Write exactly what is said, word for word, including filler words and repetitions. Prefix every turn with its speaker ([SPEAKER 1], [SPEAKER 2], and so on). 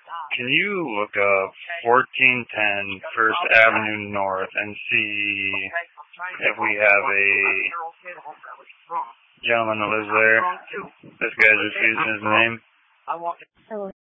[SPEAKER 1] Can you look up fourteen ten First Avenue North and see if we have a gentleman that lives there? This guy's refusing his name.
[SPEAKER 2] Hello.